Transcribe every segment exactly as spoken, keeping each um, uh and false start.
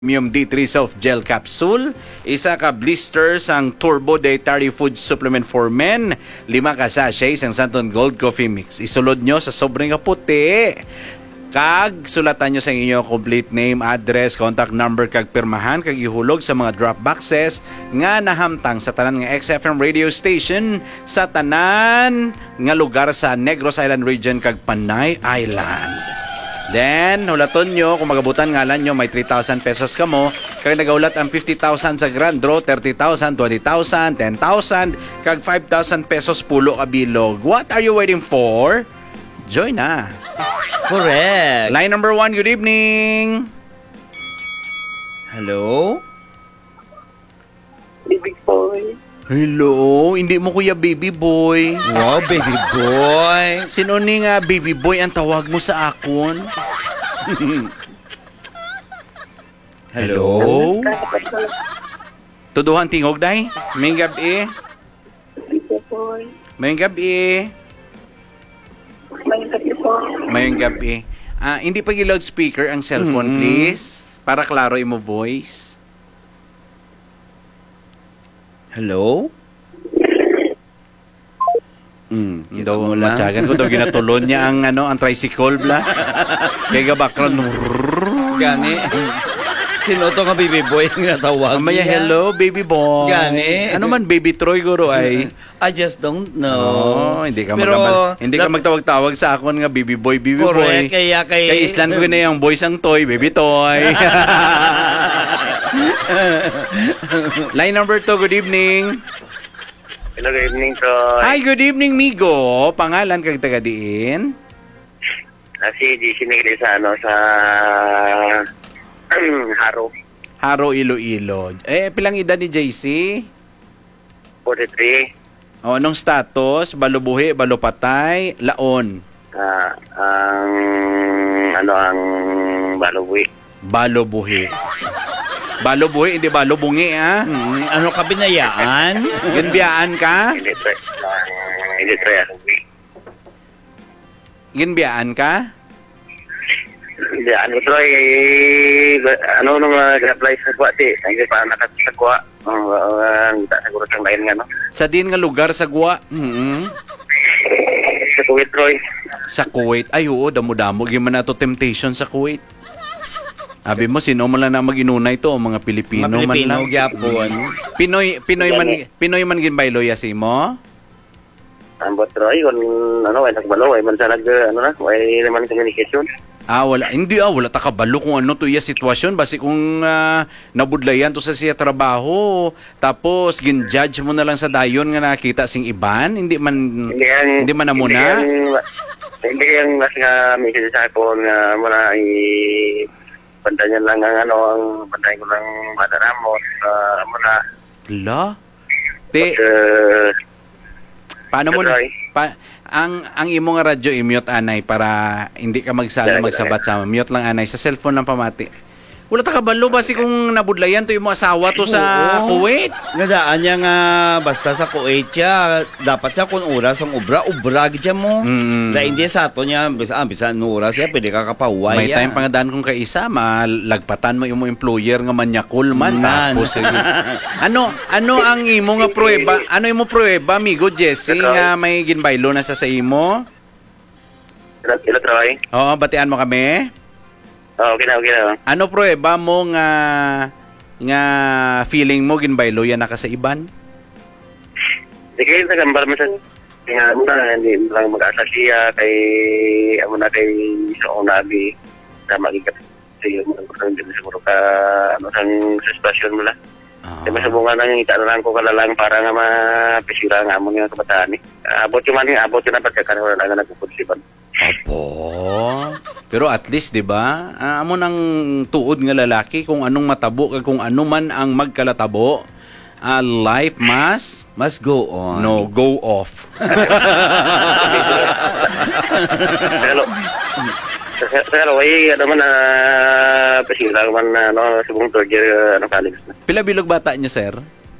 Premium D three Soft Gel Capsule, isa ka blister sang Turbo Dietary Food Supplement for Men, lima ka sachets ang Santon Gold Coffee Mix. Isulod nyo sa sobrang puti. Kag sulatan nyo sa inyo complete name, address, contact number kag pirmahan kag ihulog sa mga drop boxes nga nahamtang sa tanan nga X F M radio station sa tanan nga lugar sa Negros Island region kag Panay Island. Then, hulaton nyo, kung magabutan ngalan nyo, may three thousand pesos ka mo. Kag nagaulat ang fifty thousand sa grand draw, thirty thousand, twenty thousand, ten thousand, kag five thousand pesos pulo ka bilog. What are you waiting for? Join na. Correct. Line number one, good evening. Hello? Baby boy. Hello, hindi mo kuya baby boy. Wow, baby boy. Sino ni nga baby boy ang tawag mo sa akon? Hello? Tuduhan tingog day? May gabi? Baby boy. May gabi? May gabi po. May gabi. Ah, hindi pa loudspeaker ang cellphone, Mm. please. Para klaro imo voice. Hello? Mm, Hindi daw matyagan ko daw ginatulon niya ang ano ang tricycle bla. Kaya background. Gani. Sino to nga baby boy ang natawag Mamaya, niya? hello baby boy. Gani. Ano man baby Troy guro ay. I just don't know. Oh, hindi ka Pero, magkamal- hindi ka magtawag-tawag sa akon nga baby boy, baby boy. correct, kaya kay... Kay Islan ko na yung boys ang toy, baby toy. Line number two, good evening. Hello, good evening, Troy. Hi, good evening, Migo. Pangalan kag taga diin? Ah, si D C Miguel sa ano, sa Haro, Haro Iloilo. Eh, pilang edad ni J C? forty-three. O, anong status? Balubuhi, balupatay, laon. Ah, ang ano ang Balowi. Balobuhi. Balobuhi, hindi balubungi, ha? Mm, ano ka binayaan? Ginbiyaan ka? Hindi Troy. Ah, Hindi Troy. Balowi. Ginbiyaan ka? Hindi, ano Troy, eh, ano nung uh, apply sa kuwa, ti. Hindi pa nakasagwa. Ang uh, siguro siyang lain nga, no? Sa din nga lugar sa Gua? Mm. Sa Kuwait, Troy. Sa Kuwait. Ay, oo, damo-damo. Giman na to temptation sa Kuwait. Abi mo, sino man lang na mag-inunay to? Mga Pilipino, Mga Pilipino, man lang. gyapon. Pinoy, Pinoy man, Pinoy man ginbayloya si mo? Ambot Troy, kung ano, ay nagbalo, ay man sa nag, ano na, ay naman communication. Ah, wala. Hindi ah, wala ta kabalo kung ano to iya sitwasyon. Basi kung uh, nabudlayan to sa siya trabaho, tapos gin-judge mo na lang sa dayon nga nakita sing iban, hindi man Hindi ang, hindi man na muna. Hindi ang, hindi ang mas nga may sa ako nga muna i bantayan lang ang ano, ang bantayan ko ng madaramos, uh, muna. La? Te, Uh, paano mo na? Troy. Pa, ang ang imo nga radyo i-mute anay para hindi ka magsala Dali, magsabat sa mute lang anay sa cellphone lang pamati. Wala ta kabalo basi kung nabudlayan to imo asawa to sa Oo. Kuwait. Nadaan niya nga basta sa Kuwait siya, dapat siya kung oras ang ubra, ubra gidya mo. Mm. La hindi sa ato niya, bisa, ah, bisa no oras siya, pwede ka kapahuway. May time pangadaan kung kaisa, malagpatan mo imo employer nga manyakul man. Nan. Tapos, eh, ano, ano ang imo nga prueba? Ano imo prueba, amigo Jesse, nga may ginbaylo na sa sa imo? ilo, ilo Troy. Oo, batian mo kami. Oh, okay na, okay na. Ano prueba mo nga nga feeling mo ginbaylo yan na ka sa iban? Sige, sa gambar mo sa nga muna, hindi mo lang mag-asa siya kay, amo na kay sa unabi na magigat sa iyo. Hindi mo siguro ka, ano, sang suspension mo lang. Ah. Di ba subungan lang yung itanong ko kalalang para nga mapisira nga mo nga kabataan eh. Abot yung man yung abot yung napagkakaroon wala nga nagpupunsipan. Opo. Pero at least, 'di ba? Ah, amo nang tuod nga lalaki kung anong matabo kag kung ano man ang magkalatabo. Ah, life must Must go on. no go off. Pero, pero ay ano man na pasira man na ano subong third year ano college na. Pila bilog bata niyo, sir?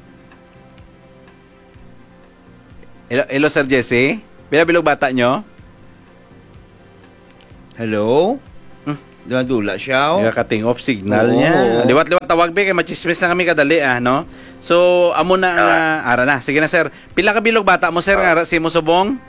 Hello, hello Sir Jesse. Pila bilog bata niyo? Hello? Hmm, Dula siya. Oh. Yung cutting off signal Oo. niya. Liwat-liwat tawag be kay machismis na kami kadali ah, no? So amo na nga ara na. Sige na sir. Pila ka bilog bata mo sir nga ara si mo subong?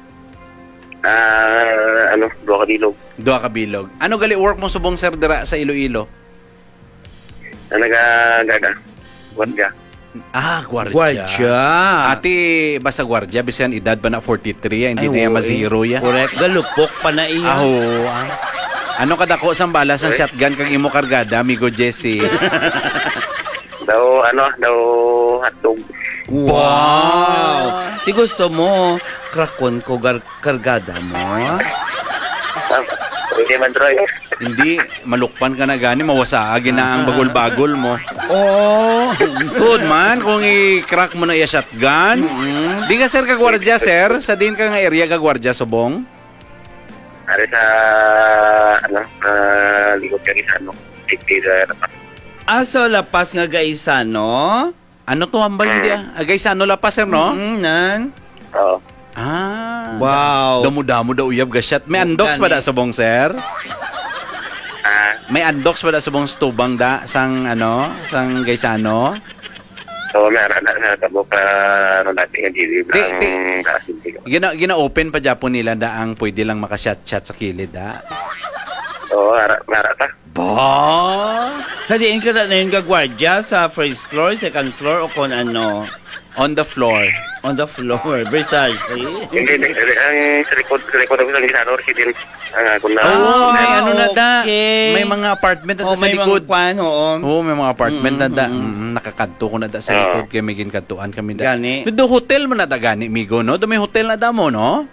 Ah, ano, dua ka bilog. Duha ka bilog. Ano gali work mo subong sir dira sa Iloilo? Na nagagaga. Wadga. Ah, gwardya. Gwardya. Ati basta gwardya bisan edad pa na forty-three, hindi Ay, na yan oo, mazero eh. ya. Correct. Galupok pa na iya. Aho. ah. Ano kadako sang balas ang shotgun kang imo kargada, amigo Jesse? Daw, ano, daw hotdog. Wow! Di gusto mo, krakon ko gar kargada mo? Ah, pwede man, Troy. Hindi malukpan ka na gani, mawasagin na ang bagol-bagol mo. Oh! Good man, kung i-crack mo na iya shotgun. Mm. Di ka sir ka gwardya sir, sa din ka nga area ka gwardya subong. Ari sa, ano, uh, likod ka isa, ano, safety sa lapas. Aso lapas nga gaisa, no? Ano to ambal hindi ah? Agay sa ano lapas sir no? Mm, nan. Oo. Ah. Wow. Damo-damo daw uyab ga shot. May andox pa da subong sir? Ah, May andox pa da subong stubang da sang ano, sang gaysano? so, may ara na sa tabo ka, ano, natin yung dilib Di- ng di- kasinti ko. Gina gina-open pa Japon nila da ang pwede lang maka-shot-shot sa kilid da. Oo, ara, may ara ta. Ba? Sa diin ka na yun kagwardya sa first floor, second floor, o kung ano? On the floor. On the floor, Versace. Hindi, hindi, ang sa likod, sa likod ako sa gisano, resident. Ang ako na. Oh, may ano na da. okay. May mga apartment na da Oh, sa may likod. mga kwan, oo. Oo, may mga apartment na da. Mm, mm, Mm, nakakadto ko na da sa Oo. likod kaya may ginkantuan kami da. Gani. Do hotel mo na da gani, migo, no? Do may hotel na da mo, no?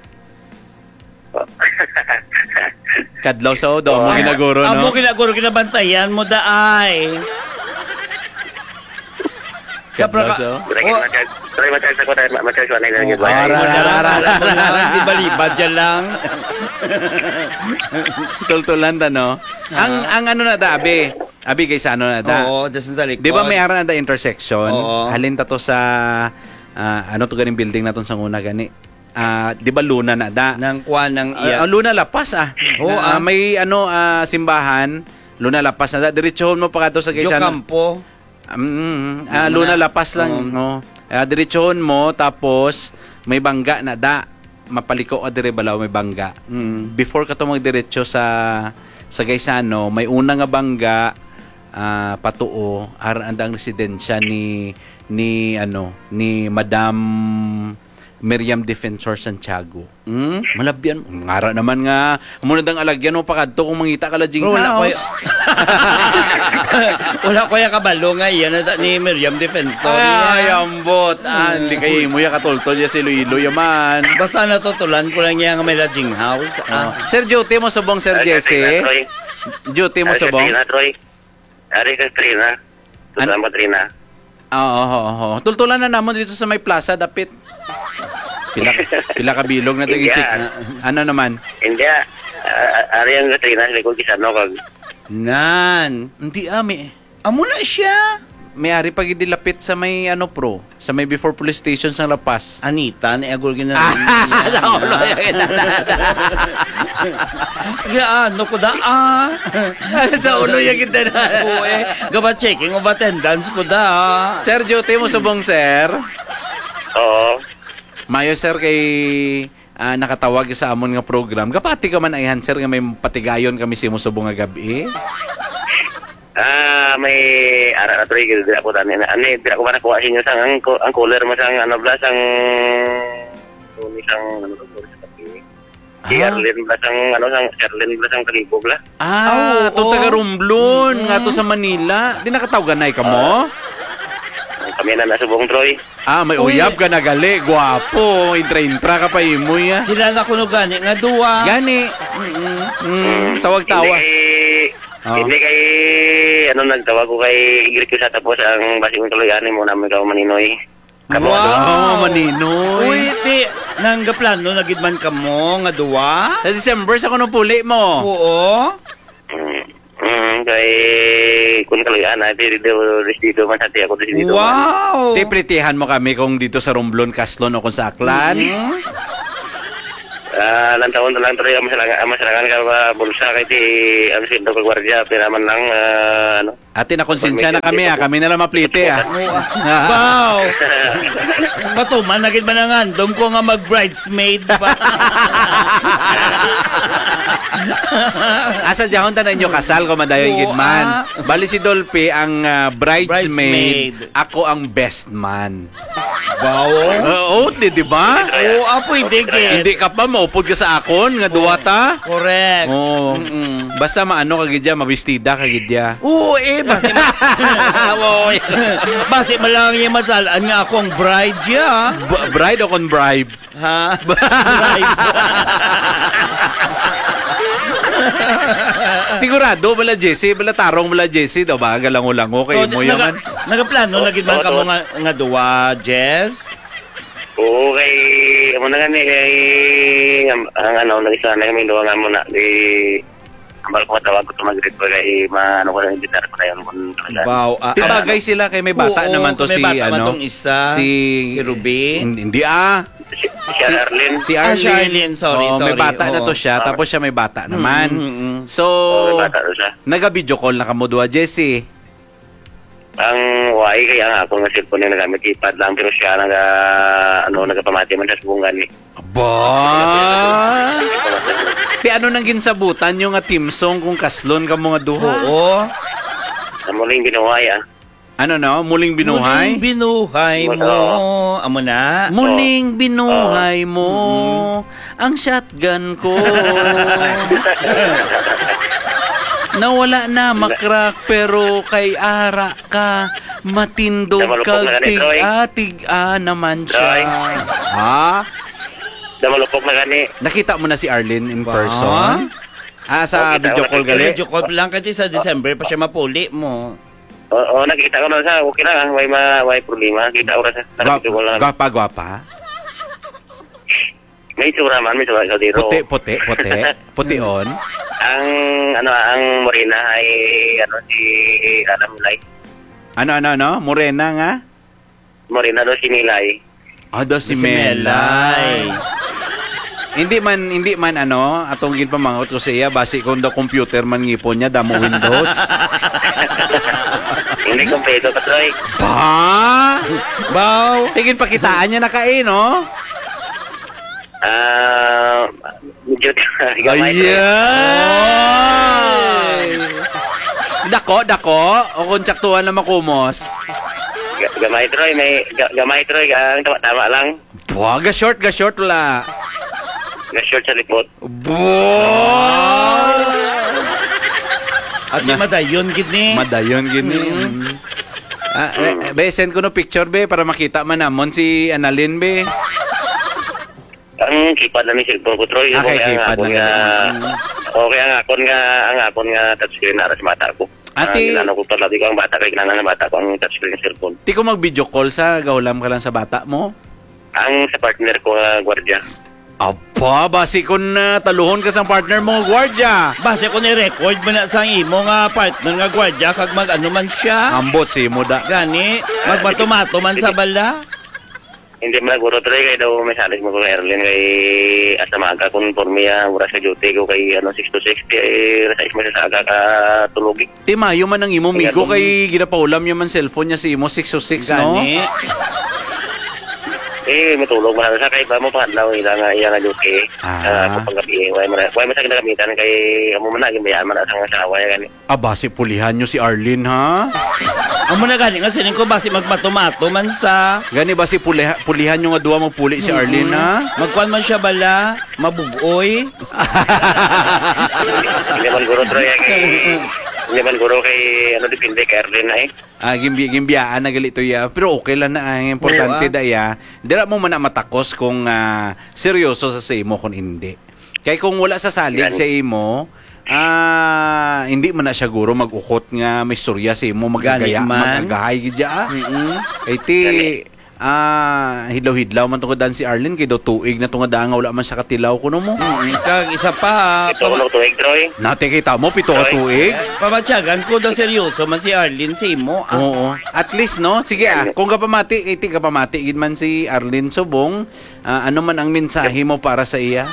Kadlaw sa odo, mo ginaguro, no? Amo ginaguro, kinabantayan mo daay. Kadlaw Kapra sa ka. Try Oh. matag, try matag sa ko tayo, matag sa kanila yung Oh, ara, mo ara, na, ara, alam mo na, di ba libad dyan lang? Tultulan da, no? Ang ang ano na da, abi. Abi kay sa ano na da. Oo, dasan sa likod. Di ba may ara na da intersection? Oo. Halin ta to sa ah, ano to ganing building naton sa una gani. Ah, di ba Luna na da? Nang kwan, ng Ah, iya. ah, Luna Lapas ah. Oo, Ah, ah. may ano ah, simbahan, Luna Lapas na da. Diretsohon mo pa kadto sa Jo Gaisano. Campo. Mm, ah, Ano Luna na? Lapas lang, Oo. no. Ah, diretsohon mo tapos may bangga na da. Mapaliko ka dire balaw may bangga. Mm. Before ka to magdiretso sa sa Gaisano, may una nga bangga ah, patuo aran ang residensya ni ni ano ni Madam Miriam Defensor Santiago. Mm? Malabyan. Ngara naman nga. Muna dang alagyan mo pakadto kung mangita ka lajing Bro, wala ko house. wala ko yung kabalo nga iyan na ni Miriam Defensor. Ay, ambot. Ah, hindi kayo mo yung katultol niya si Iloilo yaman. Basta natutulan ko lang yan nga may lodging house. Ah. Ah. Sir Jote mo subong Sir Jesse. Jote mo Ari ka subong. Trina, Troy. Ari ka Trina. Tutuan mo Trina. Oo, oo, oo. Tultulan na namon dito sa may plaza dapit. Pila pila ka bilog na daging chick. Yan. Ano naman? Hindi, ah, ah, ari ang Trina, likod kisano kag. Nan. Hindi ami. Amo na siya. May ari pag idilapit sa may ano pro, sa may before police station sa Lapas. Anita, ni Agul gina. Sa ulo yung Ya, ano ko da, ah. Sa ulo yung kita na. Oo eh. Gaba checking of attendance ko da. Sir Jote mo subong sir. Oo. Mayo sir kay ah, nakatawag sa amon nga program. Kapati ka man ayhan sir nga may patigayon kami si mo subong nga gabi. Ah, may ara na Troy, hindi ako tani na. Ano, hindi ako ba nakuha sa inyo sang ang, ang cooler mo sang ano bla sang Tony sang ano ba sa kape. Si Ah. Erlin bla sang ano sang Erlin bla sang kalibo bla. Ah, Ah, to oo. taga Romblon, nga to sa Manila. Di nakatawagan na ka mo? Kami na nasubong Troy. Ah, may Uy. uyab ka na gali. Gwapo. Intra-intra ka pa imoy ah. Sila na kuno gani nga duwa. Gani. Mm-mm. Mm, tawag-tawa. Hindi kay, Oo. hindi kay, ano, nagtawag ko kay Igrik ko sa tapos ang basing tuluyanin mo namin ka maninoy. Kamo, Wow. Oh, maninoy. Uy, di. Nang gaplano, nagidman ka mo, nga duwa? Sa December sa kuno puli mo. Oo. Mm, mm, kay, kung kaluyan, ay, dito, dito man sa tiya ko, dito man. Wow. Tipritihan mo kami kung dito sa Romblon, Caslon o kung sa Aklan. Mm. Ah, lang taon na lang tuloy ang masalangan, masalangan ka ba bulsa kay ti ang sindo ka gwardiya pinaman lang ah, ano. Ate, nakonsensya na kami ah. Kami na lang maplite ah. Wow! Matuman, nagit ba na ngandom ko nga mag-bridesmaid pa? Asa jahon ta na inyo kasal ko madayon Oo, gid man. ah. Bali si Dolphy ang ah, bridesmaid, Bridesmaid. ako ang best man. Wow! Oo, di, di ba? Oo, apo hindi kid. Hindi ka pa maupod ka sa akon nga duwata. Correct. Oo. Mm-mm. Basta maano ka gid ya, mabistida ka gid ya. Oo, eh, basi ma... Wow. basi malang yung matsalaan nga ako ang bride ya. B- bride o kon bribe? Ha? Bride. Sigurado bala Jesse, bala tarong bala Jesse daw ba galango-lango kay mo yaman. Nagaplano, nagit man ka mo nga, nga duwa, Jess? Oo, kay amo na gani kay ang, ang ano nagisa na kami duwa nga muna di ambal ko tawag ko tumagrit ko kay maano ko na invitar ko na yun kung talaga. Wow. ah, Di ah, bagay sila kay may bata Oo, naman to may si bata man ano. tong isa, si si Ruby. Hindi, hindi ah. Si, si Arlene. Si Ah, Arlene. si Arlene, sorry, Oo, may sorry, bata na oo. to siya, tapos siya may bata naman. Mm, mm, mm. So, Oo, may bata rin siya. naga-video call na kamo duwa, Jesse. Ang wai kaya nga ako nga cellphone na nagamit ipad lang pero siya naga ano nagapamati man sa bungan ni. Aba! Di ano nang ginsabutan yung nga team song kung kaslon ka mga duho? Oo. Amo lang binuhay ah. Ano no? Muling binuhay? Muling binuhay mo. Oo. Amo na. Muling binuhay mo ang shotgun ko. Nawala na makrak pero kay ara ka matindog Damalupok na kag gani, Troy. tig ah naman siya. Troy. Ha? Damalupok na gani. Nakita mo na si Arlene in Ba? person? Ah, sa Okay, video tama call na. gali? Medyo call lang kasi sa December pa siya mapuli mo. Oo, nakita ko na sa okay lang, way ma way problema. Kita ko na sa Gwa- nakita ko lang. Gwapa, gwapa. May tsura man, may tsura sa diro. Puti, puti, puti. Puti on. Ang ano ang morena ay ano si Adam Lai. Ano, ano, ano? Morena nga? Morena do si Nilay. Ah, daw si Si Melay. Hindi man, hindi man ano, atong ginpamangot ko sa iya, basi kung daw computer man ngipon niya, damo Windows. Hindi kompleto ka Troy. Ba? Bow. Tingin pakitaan niya na kain, no? Ah, medyo gamay. Troy. Ayan! Dako, dako. O kung tsaktuhan na makumos. Ga- Gamay Troy, may ga- gamay Troy, ang tama, tama lang. Buwa, ga short, ga short wala. Na-short sa lipot. Buwa! At di madayon gid ni. Madayon gini. Ah, eh, be, send ko no picture, be, para makita man namon si Annalyn, be. Ang kipad na ni cellphone ko Troy. Ah, kay Okay, ang keypad akon na nga. ganun. Okay, ang akon nga, ang akon nga touchscreen na sa mata ko. Ate- Ang ano ko pala, di ko ang bata kay kinangan ng bata ko ang touchscreen ng cellphone. Di ko mag-video call sa gaulam ka lang sa bata mo. Ang sa partner ko nga gwardiya. Aba, basi kung uh, taluhon ka sa partner mo, gwardya. Base ko ni record mo na sa imo nga partner nga gwardiya kag mag-ano man siya. Ambot si mo da. Gani, magmatumato man sa bala. Hindi man naguro Troy kay daw may salis mo ko kay Erlen kay asa maaga kung pormiya ura sa duty ko kay ano six to six eh sa ismo sa aga ka tulugi. Ti mayo man ang imo migo Ganun. kay ginapaulam niya man cellphone niya si imo six oh six, no? Gani. Eh matulog man sa kay ba mo pa daw ila nga iya nga duty. Ah. Ah, uh, panggabi way man way man sa ginagamitan kay amo man na gibayaan man sa asawa ya gani. Aba, si pulihan nyo si Arlene, ha? Amo na gani nga sining ko base magmatumato man sa. Gani ba si puliha, pulihan nyo nga duwa magpuli si Arlene, ha? Magkuan man siya bala, mabugoy. Hindi man guro Troy kay hindi man guro kay ano depende kay Erlen na eh. Ah, gimbi gimbiyaan na galito ya. Pero okay lang na ang importante Oo, ah. da ya. Dira mo man na matakos kung ah, seryoso sa sa imo kung hindi. Kay kung wala sa salig Yan. sa imo, ah hindi man na siya guro mag-ukot nga may storya sa imo magagaya Gani man. magagahay gid ya. Mm-mm. Ay ti Gani. ah hidlaw-hidlaw man tungod dan si Arlene kay daw tuig na tungod nga wala man siya katilaw kuno mo. Mm, kag isa pa, Ito ko tuig, Troy. Nate kita mo pito ka tuig. pamatyagan ko daw seryoso man si Arlene sa imo. Ah. Oo. At least no, sige ah, kung kapamati, kay ti kapamati gid man si Arlene Subong, ah, ano man ang mensahe mo para sa iya?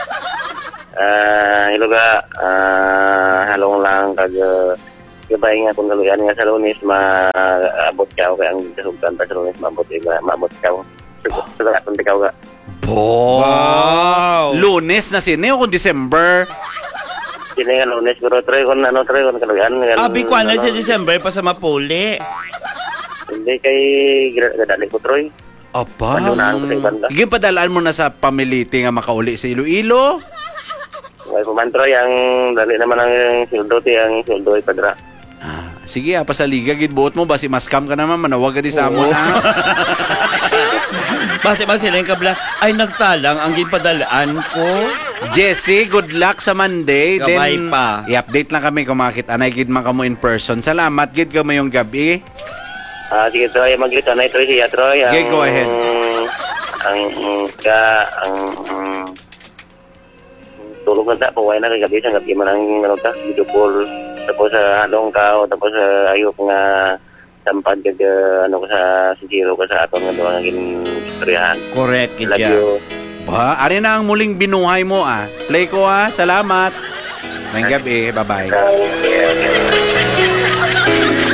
Ah, hello ga. Ah, halong lang kag uh, gabay nga kung galuyan nga sa Lunes maabot ka kay ang kasugtan pa sa Lunes maabot ka maabot ka. Sugat ang tikaw ga. Bo. Wow. Lunes na sini o kung December. Sini nga Lunes pero Troy kon ano Troy kon galuyan nga. Abi ko na sa December pa sa Mapuli. Hindi kay gadali ko Troy. Apa. Palunahan ko sa ibang da. Sige, padalaan mo na sa pamiliti nga makauli sa Iloilo. May pumantroy ang dali naman ang sildo ti ang sildo ay padra. Ah, sige, ah, pasaliga gid buot mo basi maskam ka naman manawag ka di sa amo na. Base ba sila yung kabla? Ay, nagtalang ang ginpadalaan ko. Jesse, good luck sa Monday. Gabay Then, pa. i-update lang kami kung makita na gid man kamo in person. Salamat gid kamo yung gabi. Ah, sige Troy, magrito na Troy siya Troy. Okay, go ahead. Ang ka ang um, tulog na ta po na kay gabi sa gabi man ang ano ta video call tapos sa halong ka tapos uh, ayok nga sampad kag uh, ano ko sa sigiro ko sa aton nga duwa nga ginistoryahan. Correct, Love kidya. you. Ba, ari na ang muling binuhay mo ah. Play ko ah. Salamat. Ngayong gabi. Bye-bye. Okay, okay.